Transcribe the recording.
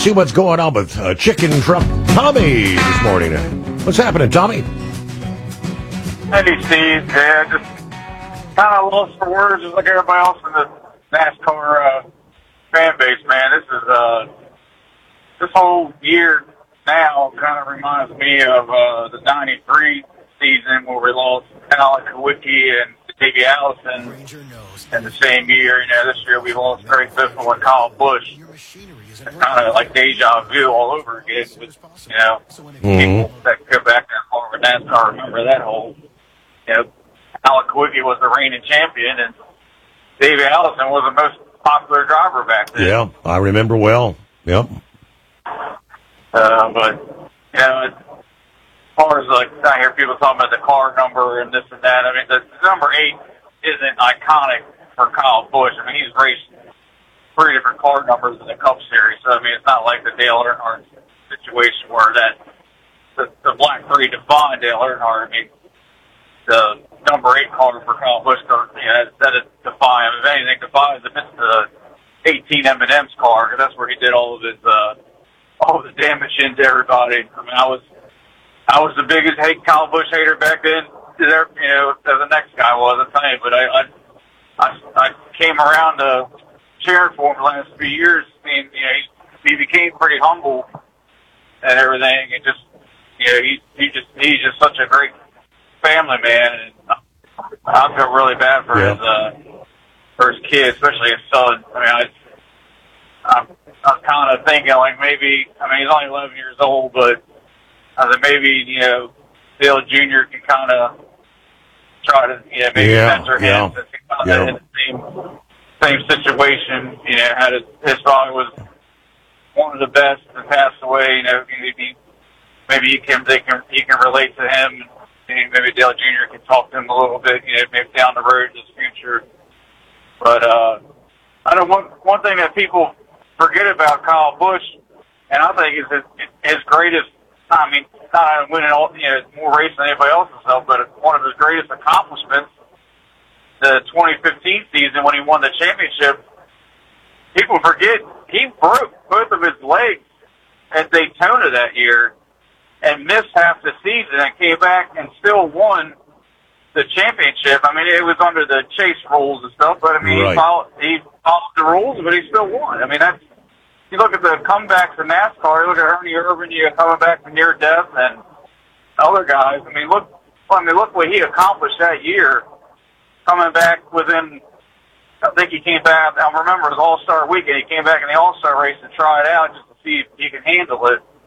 see what's going on with Chicken Truck Tommy this morning. What's happening, Tommy? Hey, Steve. Yeah, just kind of lost for words, just like everybody else in the NASCAR fan base, man. This whole year now kind of reminds me of the '93 season where we lost Alex Kawicki and Davey Allison in the same year. This year we lost Greg Biffle and Kyle Busch. It's kind of like deja vu all over again. With, people that go back and forth NASCAR remember that whole. Alex Kawicki was the reigning champion, and Davey Allison was the most popular driver back then. Yeah, I remember well. Yep. But as far as I hear people talking about the car number and this and that. I mean, the number 8 isn't iconic for Kyle Busch. I mean, he's raced 3 different car numbers in the Cup Series. So I mean, it's not like the Dale Earnhardt situation where the Black 3 defined Dale Earnhardt. I mean, the number 8 car for Kyle Busch, that is define. If anything defines it, it's the 18 M&M's car, because that's where he did all of the damage into everybody. I mean, I was the biggest Kyle Busch hater back then. As the next guy was, I'll tell you. But I came around to cheering for him the last few years. I mean, he became pretty humble and everything, and just he's just such a great family man, and I feel really bad for his kid, especially his son. I mean, I'm kind of thinking maybe, he's only 11 years old, but I think maybe Dale Jr. can kind of try to maybe mentor him. Since he's kind of in the same situation. Had his father was one of the best and passed away. Maybe he can relate to him. Maybe Dale Jr. can talk to him a little bit, maybe down the road in his future. But I know one thing that people forget about Kyle Busch, and I think is his greatest. I mean, not winning all more races than anybody else himself, but one of his greatest accomplishments, the 2015 season when he won the championship. People forget he broke both of his legs at Daytona that year and missed half the season and came back and still won the championship. I mean, it was under the chase rules and stuff, but I mean, he followed the rules, but he still won. I mean, you look at the comebacks in NASCAR, you look at Ernie Irvan, coming back from near death, and other guys. I mean, look what he accomplished that year, coming back within. I think he came back. I remember it was All-Star Weekend. He came back in the All-Star race to try it out just to see if he could handle it.